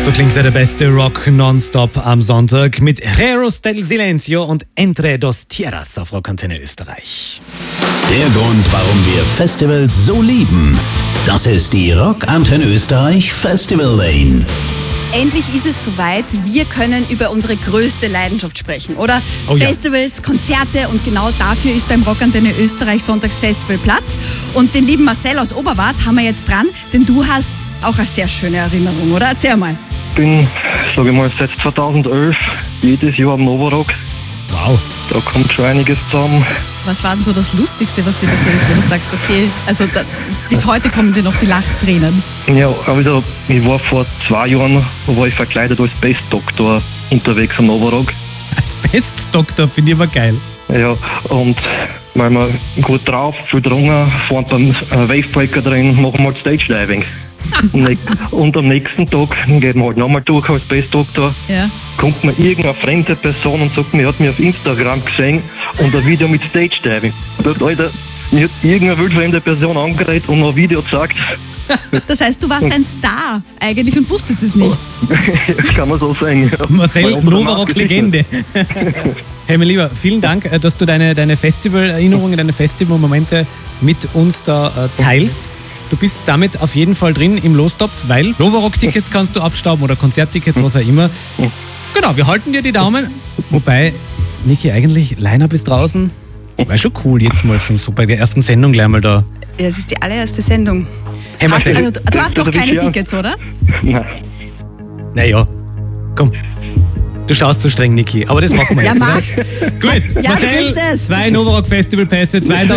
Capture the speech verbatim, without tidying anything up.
So klingt ja der beste Rock nonstop am Sonntag mit Reros del Silencio und Entre dos Tierras auf Rockantenne Österreich. Der Grund, warum wir Festivals so lieben, das ist die Rockantenne Österreich Festival Lane. Endlich ist es soweit, wir können über unsere größte Leidenschaft sprechen, oder? Oh ja. Festivals, Konzerte, und genau dafür ist beim Rockantenne Österreich Sonntagsfestival Platz. Und den lieben Marcel aus Oberwart haben wir jetzt dran, denn du hast auch eine sehr schöne Erinnerung, oder? Erzähl mal. Ich bin, sage ich mal, seit zweitausendelf jedes Jahr am Novarock. Wow. Da kommt schon einiges zusammen. Was war denn so das Lustigste, was dir passiert ist, wo du sagst, okay, also da, bis heute kommen dir noch die Lachtränen? Ja, also ich war vor zwei Jahren, war ich verkleidet als Space Doctor unterwegs am Novarock. Als Pestdoktor finde ich aber geil. Ja, und weil wir gut drauf, viel drungen, fahren beim äh, Wavebreaker drin, machen wir Stage Diving. Und am nächsten Tag geht man halt nochmal durch als Space Doctor. Ja. Kommt mir irgendeine fremde Person und sagt mir, hat mich auf Instagram gesehen und ein Video mit Stage Diving. Ich dachte, Alter, mir hat irgendeine wildfremde Person angeredet und noch ein Video gezeigt. Das heißt, du warst ein Star eigentlich und wusstest es nicht. Kann man so sagen. Ja. Marcel, Novarock-Legende. Hey, mein Lieber, vielen Dank, dass du deine, deine Festival-Erinnerungen, deine Festival-Momente mit uns da äh, teilst. Du bist damit auf jeden Fall drin im Lostopf, weil Novarock-Tickets kannst du abstauben oder Konzerttickets, was auch immer. Genau, wir halten dir die Daumen. Wobei, Niki, eigentlich Line-Up ist draußen. War schon cool, jetzt mal schon so bei der ersten Sendung gleich mal da. Ja, es ist die allererste Sendung. Hey, Hast, Marcel. also, du, du hast noch keine Tickets, oder? Nein. Naja, komm. Du schaust so streng, Niki, aber das machen wir Ja, jetzt. mach. Oder? Gut, Ja, du Marcel, kriegst es. zwei Novarock-Festival-Pässe, zwei